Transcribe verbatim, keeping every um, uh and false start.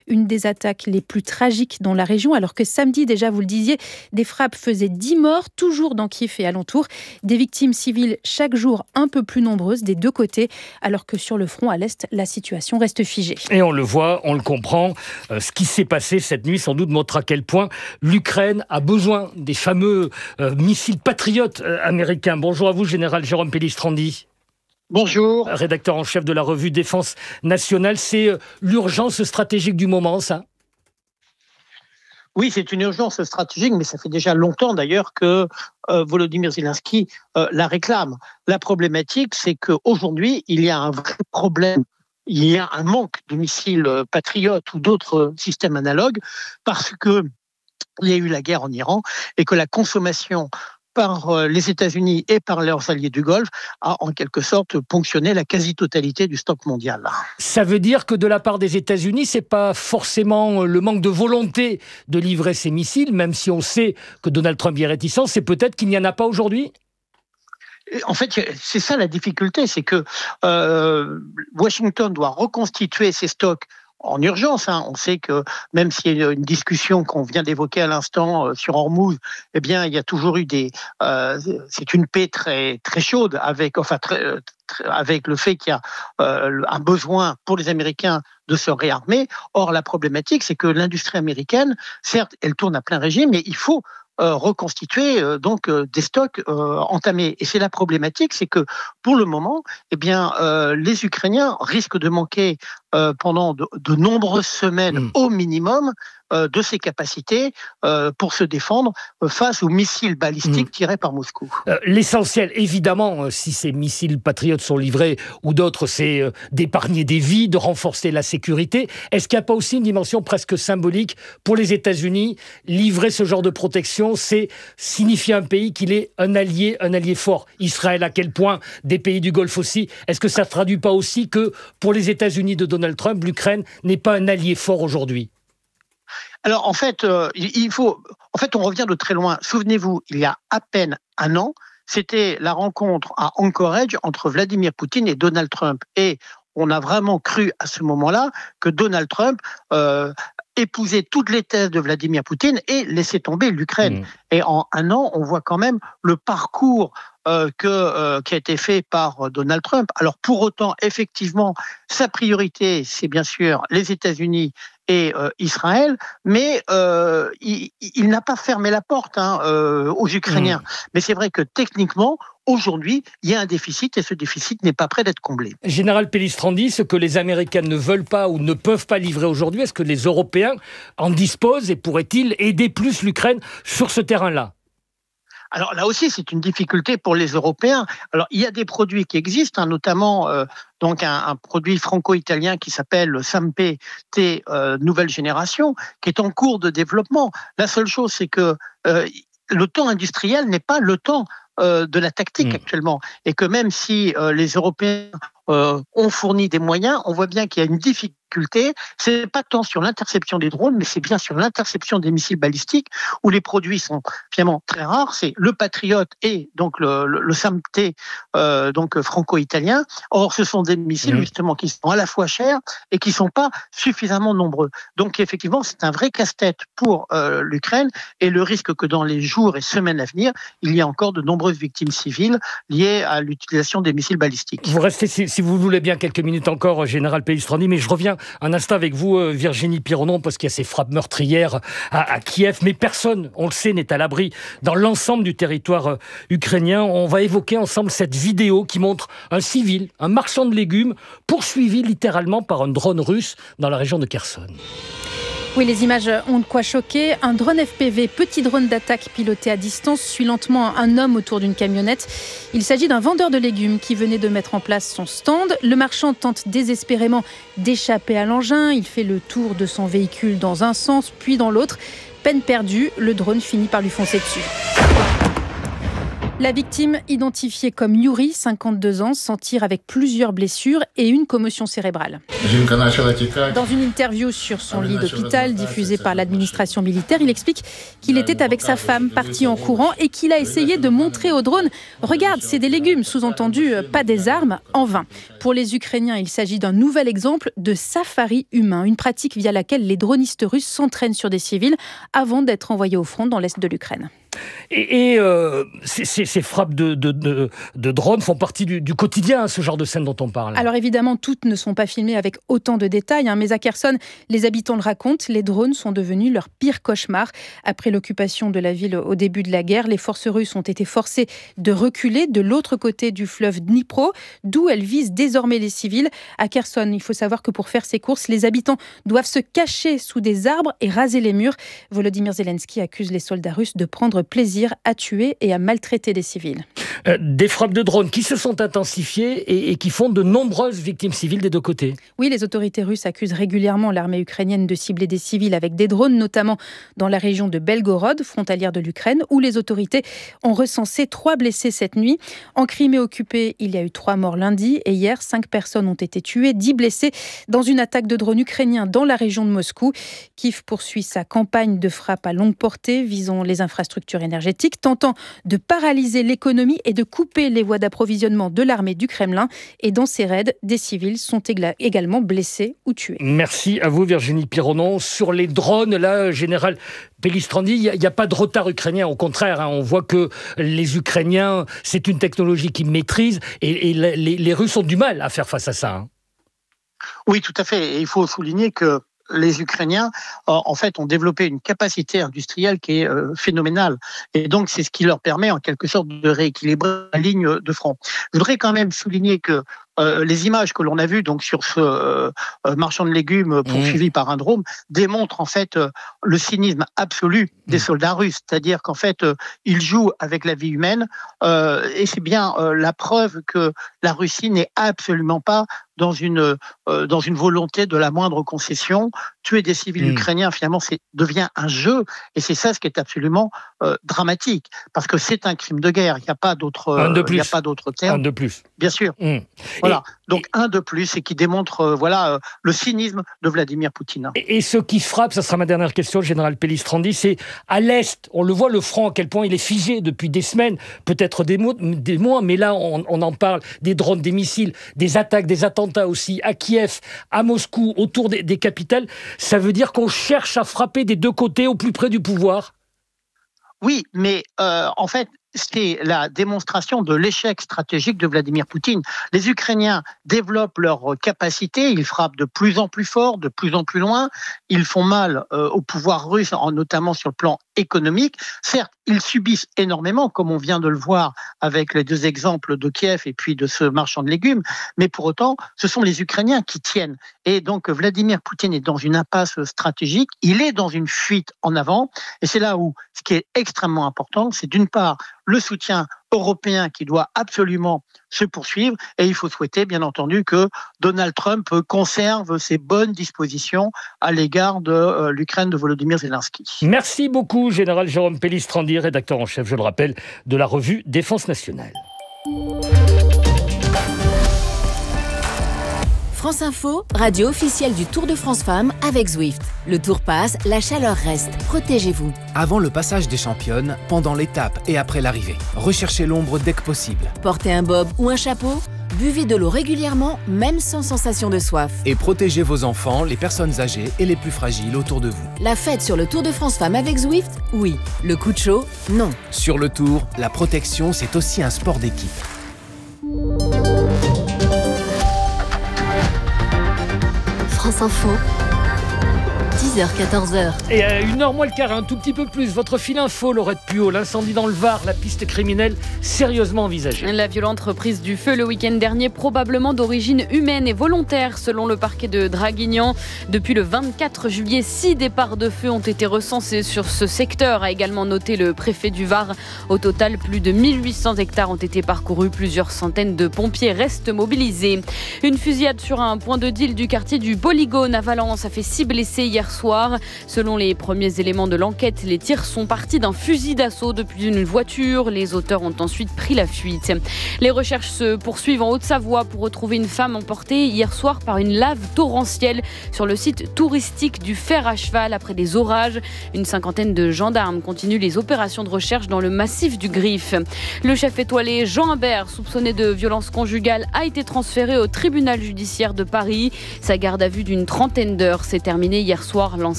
Une des attaques les plus tragiques dans la région, alors que samedi déjà, vous le disiez, des frappes faisaient dix morts, toujours dans Kiev et alentour. Des victimes civiles chaque jour un peu plus nombreuses des deux côtés, alors que sur le front à l'Est, la situation reste figée. Et on le voit, on le comprend, euh, ce qui s'est passé cette nuit sans doute montre à quel point l'Ukraine a besoin des fameux euh, missiles patriotes euh, américains. Bonjour à vous, général Jérôme Pellistrandi. Bonjour. Rédacteur en chef de la revue Défense Nationale, c'est l'urgence stratégique du moment, ça ? Oui, c'est une urgence stratégique, mais ça fait déjà longtemps d'ailleurs que euh, Volodymyr Zelensky euh, la réclame. La problématique, c'est qu'aujourd'hui, il y a un vrai problème. Il y a un manque de missiles patriotes ou d'autres systèmes analogues parce que il y a eu la guerre en Iran et que la consommation par les États-Unis et par leurs alliés du Golfe, a en quelque sorte ponctionné la quasi-totalité du stock mondial. Ça veut dire que de la part des États-Unis, c'est pas forcément le manque de volonté de livrer ces missiles, même si on sait que Donald Trump y est réticent, c'est peut-être qu'il n'y en a pas aujourd'hui ? En fait, c'est ça la difficulté, c'est que euh, Washington doit reconstituer ses stocks en urgence, hein. On sait que même s'il y a une discussion qu'on vient d'évoquer à l'instant euh, sur Hormuz, eh bien, il y a toujours eu des. Euh, c'est une paix très très chaude avec, enfin, très, très, avec le fait qu'il y a euh, un besoin pour les Américains de se réarmer. Or, la problématique, c'est que l'industrie américaine, certes, elle tourne à plein régime, mais il faut Euh, reconstituer euh, donc euh, des stocks euh, entamés. Et c'est la problématique, c'est que pour le moment, eh bien, euh, les Ukrainiens risquent de manquer euh, pendant de, de nombreuses semaines mmh. au minimum euh, de ces capacités euh, pour se défendre euh, face aux missiles balistiques mmh. tirés par Moscou. Euh, l'essentiel, évidemment, euh, si ces missiles patriotes sont livrés ou d'autres, c'est euh, d'épargner des vies, de renforcer la sécurité. Est-ce qu'il n'y a pas aussi une dimension presque symbolique pour les États-Unis ? Livrer ce genre de protection, c'est signifier un pays qu'il est un allié, un allié fort. Israël, à quel point, des pays du Golfe aussi. Est-ce que ça ne traduit pas aussi que pour les États-Unis de Donald Trump, l'Ukraine n'est pas un allié fort aujourd'hui ? Alors en fait, euh, il faut, en fait, on revient de très loin. Souvenez-vous, il y a à peine un an, c'était la rencontre à Anchorage entre Vladimir Poutine et Donald Trump. Et on a vraiment cru à ce moment-là que Donald Trump euh, épousait toutes les thèses de Vladimir Poutine et laissait tomber l'Ukraine. Mmh. Et en un an, on voit quand même le parcours euh, que, euh, qui a été fait par Donald Trump. Alors pour autant, effectivement, sa priorité, c'est bien sûr les États-Unis et euh, Israël, mais euh, il, il n'a pas fermé la porte hein, euh, aux Ukrainiens. Mmh. Mais c'est vrai que techniquement, aujourd'hui, il y a un déficit et ce déficit n'est pas prêt d'être comblé. Général Pellistrandi, ce que les Américains ne veulent pas ou ne peuvent pas livrer aujourd'hui, est-ce que les Européens en disposent et pourraient-ils aider plus l'Ukraine sur ce terrain-là ? Alors là aussi, c'est une difficulté pour les Européens. Alors il y a des produits qui existent, hein, notamment euh, donc un, un produit franco-italien qui s'appelle le Sampe T euh, nouvelle génération, qui est en cours de développement. La seule chose, c'est que euh, le temps industriel n'est pas le temps euh, de la tactique mmh. actuellement, et que même si euh, les Européens euh, ont fourni des moyens, on voit bien qu'il y a une difficulté. C'est pas tant sur l'interception des drones, mais c'est bien sur l'interception des missiles balistiques où les produits sont finalement très rares. C'est le Patriot et donc le, le, le Sampe euh, donc franco-italien. Or, ce sont des missiles mmh. justement qui sont à la fois chers et qui sont pas suffisamment nombreux. Donc, effectivement, c'est un vrai casse-tête pour euh, l'Ukraine et le risque que dans les jours et semaines à venir, il y ait encore de nombreuses victimes civiles liées à l'utilisation des missiles balistiques. Vous restez, si, si vous voulez bien, quelques minutes encore, Général Pellistrandi, mais je reviens un instant avec vous, Virginie Pironon, parce qu'il y a ces frappes meurtrières à, à Kiev, mais personne, on le sait, n'est à l'abri dans l'ensemble du territoire ukrainien. On va évoquer ensemble cette vidéo qui montre un civil, un marchand de légumes, poursuivi littéralement par un drone russe dans la région de Kherson. Oui, les images ont de quoi choquer. Un drone F P V, petit drone d'attaque piloté à distance, suit lentement un homme autour d'une camionnette. Il s'agit d'un vendeur de légumes qui venait de mettre en place son stand. Le marchand tente désespérément d'échapper à l'engin. Il fait le tour de son véhicule dans un sens, puis dans l'autre. Peine perdue, le drone finit par lui foncer dessus. La victime, identifiée comme Yuri, cinquante-deux ans, s'en tire avec plusieurs blessures et une commotion cérébrale. Dans une interview sur son lit d'hôpital diffusée par l'administration militaire, il explique qu'il était avec sa femme parti en courant et qu'il a essayé de montrer au drone « Regarde, c'est des légumes », sous-entendu « pas des armes », en vain. Pour les Ukrainiens, il s'agit d'un nouvel exemple de safari humain, une pratique via laquelle les dronistes russes s'entraînent sur des civils avant d'être envoyés au front dans l'est de l'Ukraine. Et, et euh, ces, ces, ces frappes de, de, de, de drones font partie du, du quotidien, ce genre de scène dont on parle. Alors évidemment, toutes ne sont pas filmées avec autant de détails, hein, mais à Kherson, les habitants le racontent, les drones sont devenus leur pire cauchemar. Après l'occupation de la ville au début de la guerre, les forces russes ont été forcées de reculer de l'autre côté du fleuve Dnipro, d'où elles visent désormais les civils. À Kherson, il faut savoir que pour faire ces courses, les habitants doivent se cacher sous des arbres et raser les murs. Volodymyr Zelensky accuse les soldats russes de prendre plaisir à tuer et à maltraiter des civils. Euh, des frappes de drones qui se sont intensifiées et, et qui font de nombreuses victimes civiles des deux côtés. Oui, les autorités russes accusent régulièrement l'armée ukrainienne de cibler des civils avec des drones, notamment dans la région de Belgorod, frontalière de l'Ukraine, où les autorités ont recensé trois blessés cette nuit. En Crimée occupée, il y a eu trois morts lundi et hier, cinq personnes ont été tuées, dix blessés dans une attaque de drones ukrainiens dans la région de Moscou. Kiev poursuit sa campagne de frappe à longue portée visant les infrastructures énergétiques, tentant de paralyser l'économie et de couper les voies d'approvisionnement de l'armée du Kremlin. Et dans ces raids, des civils sont également blessés ou tués. Merci à vous Virginie Pironneau. Sur les drones, là, Général Pellistrandi, il n'y a, a pas de retard ukrainien. Au contraire, hein, on voit que les Ukrainiens, c'est une technologie qu'ils maîtrisent et, et les, les Russes ont du mal à faire face à ça. Hein. Oui, tout à fait. Et il faut souligner que les Ukrainiens, en fait, ont développé une capacité industrielle qui est euh, phénoménale. Et donc, c'est ce qui leur permet, en quelque sorte, de rééquilibrer la ligne de front. Je voudrais quand même souligner que euh, les images que l'on a vues donc, sur ce euh, marchand de légumes poursuivi mmh. par un drone démontrent, en fait, euh, le cynisme absolu des soldats russes. C'est-à-dire qu'en fait, euh, ils jouent avec la vie humaine. Euh, et c'est bien euh, la preuve que la Russie n'est absolument pas dans une, euh, dans une volonté de la moindre concession. Tuer des civils mmh. ukrainiens, finalement, c'est, devient un jeu. Et c'est ça ce qui est absolument euh, dramatique. Parce que c'est un crime de guerre. Il n'y a pas d'autre, euh, il n'y a pas d'autre terme. Un de plus. Bien sûr. Mmh. Voilà. Et, Donc, et... un de plus, et qui démontre euh, voilà, euh, le cynisme de Vladimir Poutine. Et, et ce qui frappe, ça sera ma dernière question, Général Pellistrandi, c'est à l'Est, on le voit, le front, à quel point il est figé depuis des semaines, peut-être des, mois, des mois, mais là, on, on en parle, des drones, des missiles, des attaques, des attentats aussi, à Kiev, à Moscou, autour des, des capitales. Ça veut dire qu'on cherche à frapper des deux côtés au plus près du pouvoir ? Oui, mais euh, en fait, c'est la démonstration de l'échec stratégique de Vladimir Poutine. Les Ukrainiens développent leurs capacités, ils frappent de plus en plus fort, de plus en plus loin, ils font mal euh, au pouvoir russe, notamment sur le plan économique. Certes, ils subissent énormément, comme on vient de le voir avec les deux exemples de Kiev et puis de ce marchand de légumes, mais pour autant, ce sont les Ukrainiens qui tiennent. Et donc, Vladimir Poutine est dans une impasse stratégique, il est dans une fuite en avant, et c'est là où ce qui est extrêmement important, c'est d'une part le soutien européen qui doit absolument se poursuivre, et il faut souhaiter, bien entendu, que Donald Trump conserve ses bonnes dispositions à l'égard de euh, l'Ukraine de Volodymyr Zelensky. Merci beaucoup, Général Jérôme Pellistrandi, rédacteur en chef, je le rappelle, de la revue Défense nationale. France Info, radio officielle du Tour de France Femmes avec Zwift. Le Tour passe, la chaleur reste. Protégez-vous. Avant le passage des championnes, pendant l'étape et après l'arrivée. Recherchez l'ombre dès que possible. Portez un bob ou un chapeau. Buvez de l'eau régulièrement, même sans sensation de soif. Et protégez vos enfants, les personnes âgées et les plus fragiles autour de vous. La fête sur le Tour de France Femmes avec Zwift, oui. Le coup de chaud, non. Sur le Tour, la protection, c'est aussi un sport d'équipe. France Info, dix heures quatorze heures. Et à une heure moins le quart, un tout petit peu plus, votre fil info, Laurette Puot, l'incendie dans le Var, la piste criminelle sérieusement envisagée. La violente reprise du feu le week-end dernier, probablement d'origine humaine et volontaire, selon le parquet de Draguignan. Depuis le vingt-quatre juillet, six départs de feu ont été recensés sur ce secteur, a également noté le préfet du Var. Au total, plus de mille huit cents hectares ont été parcourus, plusieurs centaines de pompiers restent mobilisés. Une fusillade sur un point de deal du quartier du Polygone à Valence a fait six blessés hier soir. soir. Selon les premiers éléments de l'enquête, les tirs sont partis d'un fusil d'assaut depuis une voiture. Les auteurs ont ensuite pris la fuite. Les recherches se poursuivent en Haute-Savoie pour retrouver une femme emportée hier soir par une lave torrentielle sur le site touristique du Fer à Cheval après des orages. Une cinquantaine de gendarmes continuent les opérations de recherche dans le massif du Griffe. Le chef étoilé Jean Imbert, soupçonné de violence conjugale, a été transféré au tribunal judiciaire de Paris. Sa garde à vue d'une trentaine d'heures s'est terminée hier soir.